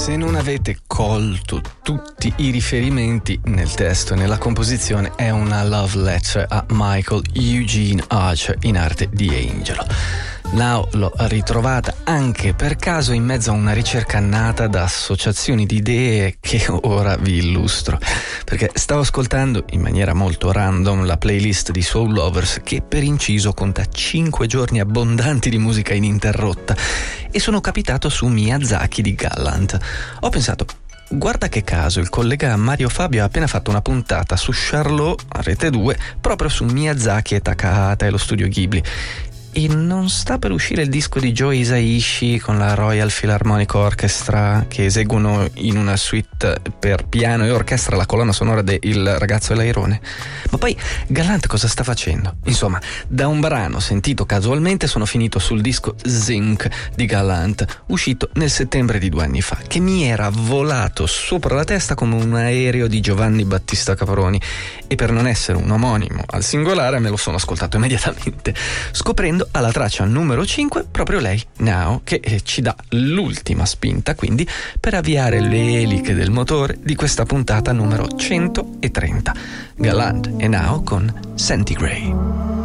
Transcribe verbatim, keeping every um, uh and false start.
Se non avete colto tutti i riferimenti nel testo e nella composizione, è una love letter a Michael Eugene Archer in arte di Angelo. Now l'ho ritrovata anche per caso in mezzo a una ricerca nata da associazioni di idee che ora vi illustro, perché stavo ascoltando in maniera molto random la playlist di Soul Lovers, che per inciso conta cinque giorni abbondanti di musica ininterrotta, e sono capitato su Miyazaki di Gallant. Ho pensato, guarda che caso, il collega Mario Fabio ha appena fatto una puntata su Charlot a Rete due proprio su Miyazaki e Takahata e lo studio Ghibli. E non sta per uscire il disco di Joe Hisaishi con la Royal Philharmonic Orchestra, che eseguono in una suite per piano e orchestra la colonna sonora de Il ragazzo e l'airone? Ma poi Gallant cosa sta facendo? Insomma, da un brano sentito casualmente sono finito sul disco Zinc di Gallant, uscito nel settembre di due anni fa, che mi era volato sopra la testa come un aereo di Giovanni Battista Caproni, e per non essere un omonimo al singolare me lo sono ascoltato immediatamente, scoprendo alla traccia numero cinque proprio lei, Now, che eh, ci dà l'ultima spinta quindi per avviare le eliche del motore di questa puntata numero centotrenta. Gallant e Now con Centigrade.